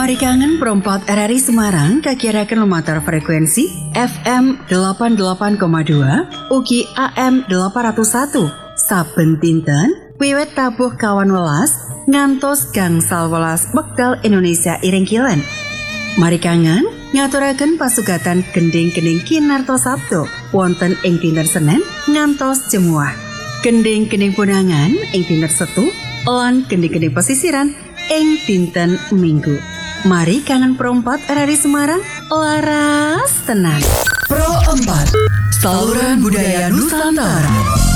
Mari kangen perempat RRI Semarang kakirakan lumatar frekuensi FM 88,2 ugi AM 801 saben dinten wiwit tabuh kawan welas ngantos gangsal welas wekdal Indonesia iring kilen. Mari kangen ngaturaken pasugatan gending-gending kinarto Sabtu wonten ing dinten Senin ngantos Jemuah. Gending-gending punangan ing dinten Setu lan gending-gending pesisiran ing dinten Minggu. Mari kangen perempat RRI Semarang laras tenan. Pro 4 Saluran Budaya Nusantara.